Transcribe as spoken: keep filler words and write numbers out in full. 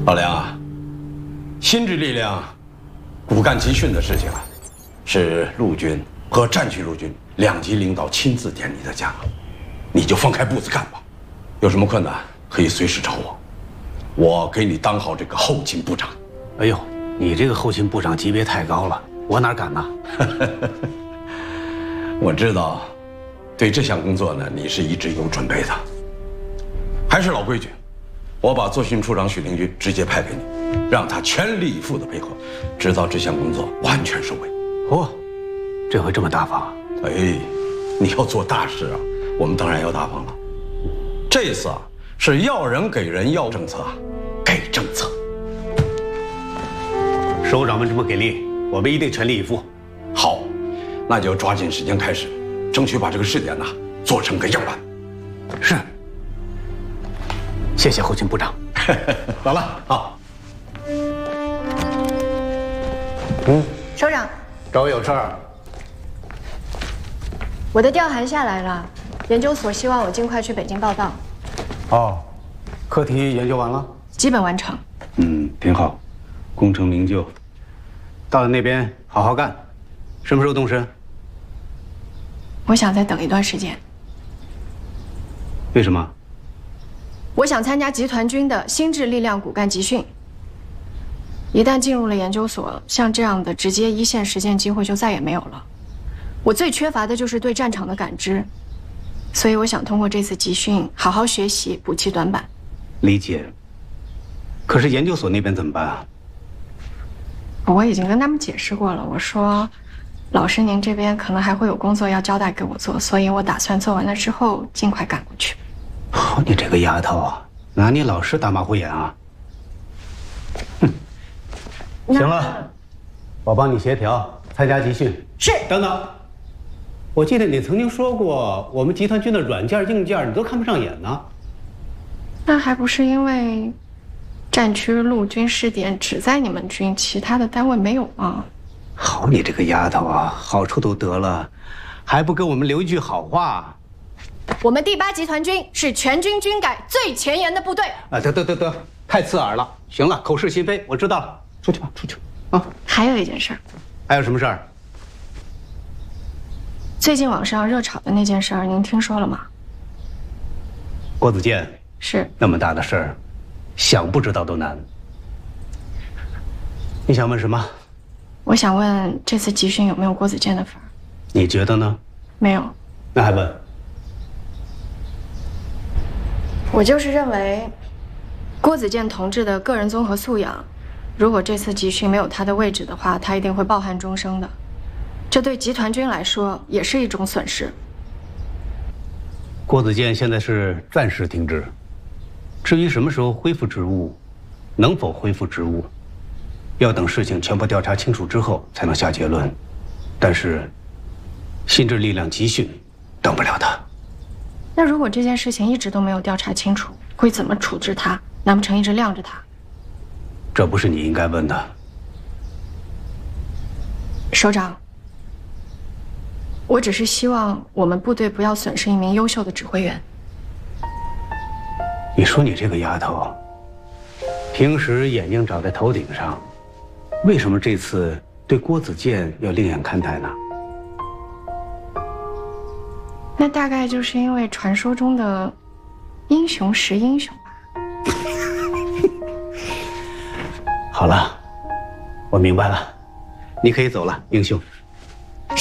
老梁啊，心智力量骨干集训的事情啊，是陆军和战区陆军两级领导亲自点你的假，你就放开步子干吧。有什么困难可以随时找我，我给你当好这个后勤部长。 哎呦，你这个后勤部长级别太高了，我哪敢呢？ 我知道，对这项工作呢，你是一直有准备的。还是老规矩，我把作训处长许灵军直接派给你，让他全力以赴的配合，直到这项工作完全收尾。 哦，这回这么大方？ 哎，你要做大事啊，我们当然要大方了。这次啊，是要人给人，要政策啊，给政策。 首长们这么给力，我们一定全力以赴。 好，那就抓紧时间开始，争取把这个试点呐做成个样板。 是。谢谢后勤部长。 好了，好。 嗯，首长， 找我有事儿？ 我的调函下来了，研究所希望我尽快去北京报道。 哦，课题研究完了？ 基本完成。 嗯，挺好，功成名就。到了那边好好干，什么时候动身？ 我想再等一段时间。 为什么？ 我想参加集团军的心智力量骨干集训。一旦进入了研究所，像这样的直接一线实践机会就再也没有了。我最缺乏的就是对战场的感知，所以我想通过这次集训好好学习，补齐短板。 理解。可是研究所那边怎么办啊？ 我已经跟他们解释过了，我说，老师您这边可能还会有工作要交代给我做，所以我打算做完了之后尽快赶过去。 哦，你这个丫头啊，拿你老师打马虎眼啊！哼，行了，我帮你协调参加集训。 是。 等等，我记得你曾经说过，我们集团军的软件、硬件你都看不上眼呢。 那还不是因为战区陆军试点只在你们军，其他的单位没有吗？ 好，你这个丫头啊，好处都得了，还不给我们留一句好话？ 我们第八集团军是全军军改最前沿的部队。 啊，得得得得，太刺耳了。行了，口是心非，我知道了，出去吧，出去吧。啊， 还有一件事儿。 还有什么事儿？ 最近网上热炒的那件事儿，您听说了吗？ 郭子健。 是。 那么大的事儿，想不知道都难。你想问什么？ 我想问这次集训有没有郭子健的份儿？ 你觉得呢？ 没有。 那还问？ 我就是认为，郭子健同志的个人综合素养，如果这次集训没有他的位置的话，他一定会抱憾终生的。这对集团军来说也是一种损失。 郭子健现在是暂时停职，至于什么时候恢复职务，能否恢复职务，要等事情全部调查清楚之后才能下结论。但是，心智力量集训，等不了他。 那如果这件事情一直都没有调查清楚，会怎么处置他？难不成一直晾着他？ 这不是你应该问的。 首长，我只是希望我们部队不要损失一名优秀的指挥员。 你说你这个丫头，平时眼睛长在头顶上，为什么这次对郭子健要另眼看待呢？ 那大概就是因为传说中的英雄识英雄吧。 好了，我明白了，你可以走了，英雄。